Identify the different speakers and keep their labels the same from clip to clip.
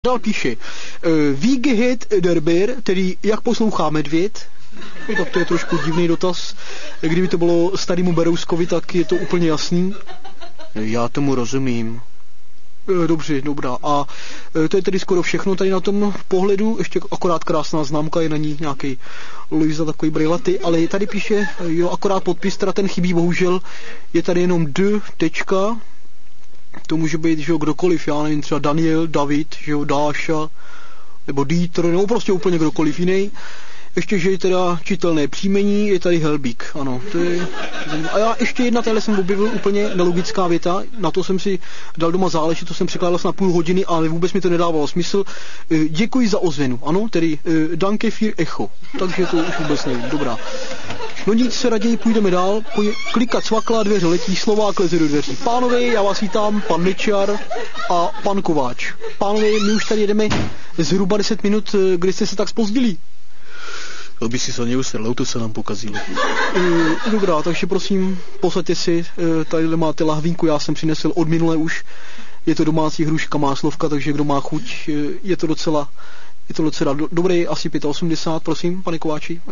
Speaker 1: Dál píše, wie geht der Bär, tedy jak poslouchá medvěd? No, tak to je trošku divný dotaz. Kdyby to bylo starému Berouskovi, tak je to úplně jasný. Já tomu rozumím. Dobře, dobrá. A to je tedy skoro všechno tady na tom pohledu. Ještě akorát krásná známka, je na ní nějaký Luisa takový brilaty, ale tady píše, jo, akorát podpis, teda ten chybí, bohužel. Je tady jenom tečka. To může být, že jo, kdokoliv, já nevím, třeba Daniel, David, že jo, Dáša, nebo Dieter, nebo prostě úplně kdokoliv jiný. Ještě, že je teda čitelné příjmení, je tady Helbík, ano. To je... A já ještě jedna, tady jsem objevil úplně nelogická věta, na to jsem si dal doma záležet, to jsem překládal na půl hodiny, ale vůbec mi to nedávalo smysl. Děkuji za ozvěnu, ano, tedy danke für echo, takže to už vůbec nevím, dobrá. No nic, se raději půjdeme dál, klikat cvakla, dveře letí, Slovák leze do dveří. Pánové, já vás vítám, pan Nečar a pan Kováč. Pánové, my už tady jedeme zhruba 10 minut, kdy jste se tak zpozdili.
Speaker 2: Aby si se neusrl, auto se nám pokazilo.
Speaker 1: Dobrá, takže prosím, posaďte si, tady máte lahvínku, já jsem přinesl od minule už. Je to domácí hruška máslovka, takže kdo má chuť, je to docela dobré, asi 85, prosím, pane Kováči.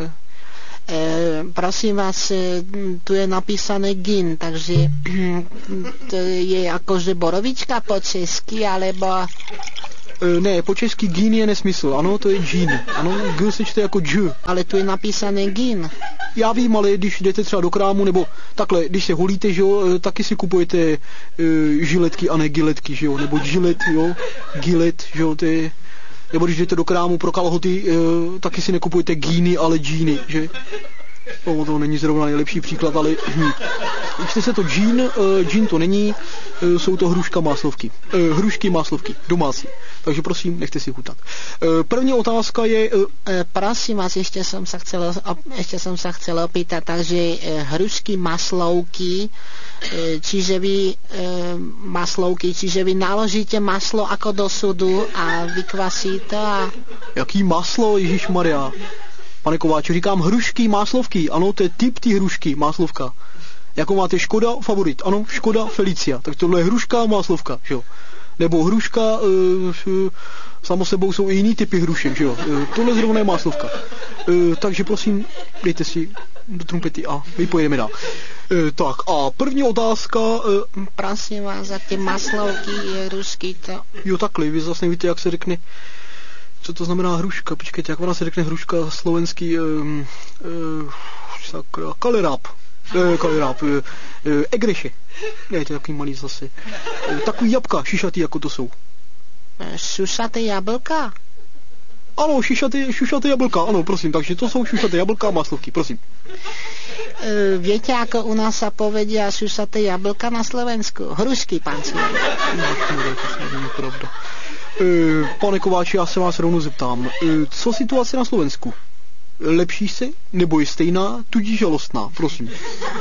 Speaker 3: Prosím vás, tu je napísané gin, takže to je akože borovička po česky, alebo...
Speaker 1: Ne, po česky gin je nesmysl, ano, to je gin, ano, g se čte jako dž.
Speaker 3: Ale tu je napísané gin.
Speaker 1: Já vím, ale když jdete třeba do krámu, nebo takhle, když se holíte, že jo, taky si kupujete žiletky a ne giletky, že jo, nebo gilet, jo, gilet, že jo, to je... Nebo když jdete do krámu pro kalhoty, taky si nekupujete gíny, ale džíny, že? To není zrovna nejlepší příklad, ale když se to džín to není, jsou to hrušky máslovky, domácí. Takže prosím, nechte si chutat. První otázka je...
Speaker 3: Prosím vás, ešte som sa chcel opýtať, takže hrušky maslovky, čiže vy naložíte maslo ako do sudu a vykvasí to a...
Speaker 1: Jaký maslo, ježišmarja? Pane Kováči, říkám hrušky máslovky, ano, to je typ té hrušky máslovka. Jako máte Škoda Favorit, ano, Škoda Felicia, tak tohle je hruška máslovka, že jo. Nebo hruška, samo sebou jsou i jiný typy hrušek, že jo. Tohle zrovna je máslovka. Takže prosím, dejte si do trumpety a my pojedeme dál. Tak a první otázka...
Speaker 3: Prosím vás, za ty maslovky, hrušky to...
Speaker 1: Jo, takhle, vy zase nevíte, jak se řekne... Co to znamená hruška? Počkejte, jak ona se řekne hruška slovenský... Kaleráp. Egreše. Ne, to je takový malý zase. Takový jabka, šišatý, jako to jsou.
Speaker 3: Šušaté jablka?
Speaker 1: Ano, šušaté jablka, ano, prosím, takže to jsou šušaté jablka a máslovky, prosím.
Speaker 3: Viete, ako u nás sa povedia šušaté jablka na Slovensku? Hrušky, pán Cíl.
Speaker 1: Pravda. Pane Kováči, já se vás rovnou zeptám. Co situace na Slovensku? Lepší se, nebo je stejná, tudíž žalostná? Prosím.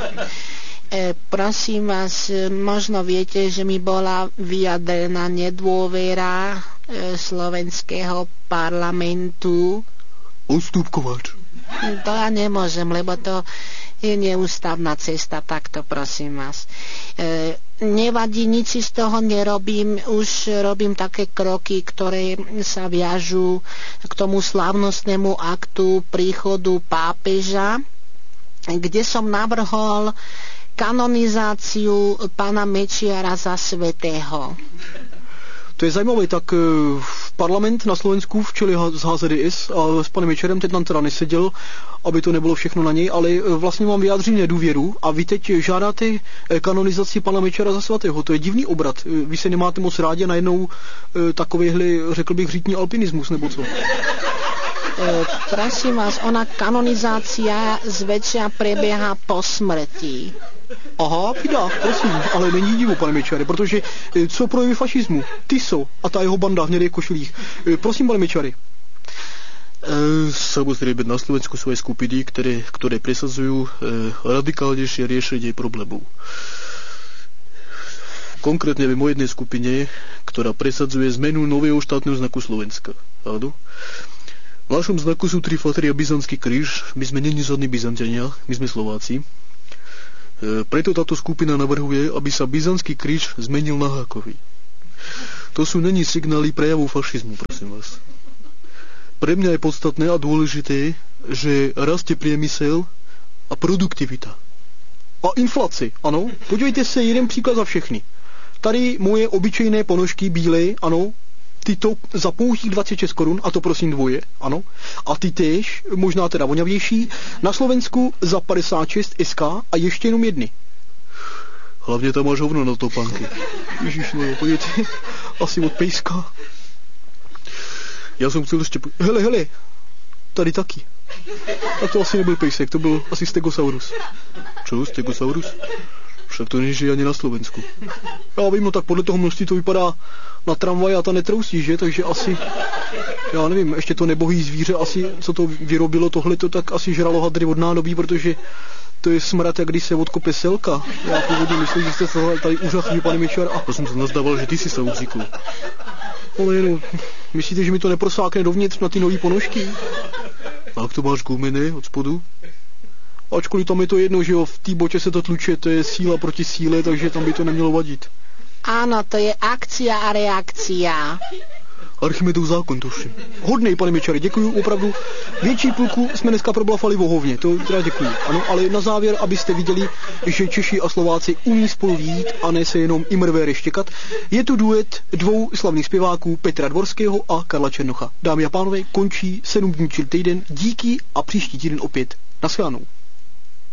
Speaker 3: Prosím vás, možno viete, že mi bola vyjadrená nedôvera slovenského parlamentu.
Speaker 1: Odstup, Kováč.
Speaker 3: To ja nemôžem, lebo to je neústavná cesta, takto prosím vás. Nevadí, nič z toho nerobím, už robím také kroky, ktoré sa viažú k tomu slávnostnému aktu príchodu pápeža, kde som navrhol kanonizáciu pána Mečiara za svätého.
Speaker 1: To je zajímavé, tak parlament na Slovensku v čele z HZDS a s panem Mečerem teď tam teda neseděl, aby to nebylo všechno na něj, ale vlastně mám vyjádřit nedůvěru a vy teď žádáte kanonizaci pana Mečera za svatého. To je divný obrat. Vy se nemáte moc rádi najednou takovýhle, řekl bych, řítní alpinismus, nebo co?
Speaker 3: Prosím vás, ona kanonizácia zväčša prebieha po smrti.
Speaker 1: Aha, pidá, prosím, ale není divu, pane Mečare, protože co projevy fašismu? Tiso a ta jeho banda v hnědých košilích. Prosím, pane Mečare.
Speaker 2: Samozřejmě na Slovensku sú aj skupiny, ktoré presadzujú radikálnejšie riešenie problémov. Konkrétne viem o jednej skupine, ktorá presadzuje zmenu nového štátneho znaku Slovenska. Áno? V našom znaku sú 3 fatry a byzantský kríž. My sme není žiadni Byzanťania, my sme Slováci. Preto táto skupina navrhuje, aby sa byzantský kríž zmenil na hákový. To sú není signály prejavu fašizmu, prosím vás. Pre mňa je podstatné a dôležité, že rastie priemysel a produktivita.
Speaker 1: A inflaci, ano. Podívejte se, jeden příklad za všechny. Tady moje obyčejné ponožky bílé, ano, ty to za pouhých 26 korun, a to prosím dvoje, ano. A ty též, možná teda voňavější, na Slovensku za 56 SK a ještě jenom jedny.
Speaker 2: Hlavně tam máš hovno na topánky.
Speaker 1: Ježiš, no jo, podívejte, asi od pejska.
Speaker 2: Já jsem chtěl ještě...
Speaker 1: Hele, tady taky. A to asi nebyl pejsek, to byl asi Stegosaurus.
Speaker 2: Čo, Stegosaurus? Však to nežije ani na Slovensku.
Speaker 1: Já vím, no tak podle toho množství to vypadá na tramvaj a ta netrousí, že? Takže asi, já nevím, ještě to nebohý zvíře asi, co to vyrobilo tohleto, tak asi žralo hadry od nádobí, protože to je smrad, jak když se odkope selka. Já původně myslím, že jste se tady úžasný, pane Mečar. A
Speaker 2: já jsem se nazdával, že ty si se ucíkl.
Speaker 1: Ale no, myslíte, že mi to neprosákne dovnitř na ty nový ponožky?
Speaker 2: A jak to máš gumené od spodu?
Speaker 1: Ačkoliv tam je to jedno, že jo, v té boče se to tluče, to je síla proti síle, takže tam by to nemělo vadit.
Speaker 3: Áno, to je akcia a reakcia.
Speaker 2: Archimedov zákon, tuším.
Speaker 1: Hodnej, pane Mečare, děkuju, opravdu. Větší půlku jsme dneska problafali vohovně, to teda děkuju. Ano, ale na závěr, abyste viděli, že Češi a Slováci umí spolu jít a ne se jenom imrvére štěkat, je tu duet dvou slavných zpěváků Petra Dvorského a Karla Černocha. Dámy a pánové, končí 7 dní čil týden, díky a příští týden opět. Naschledanou.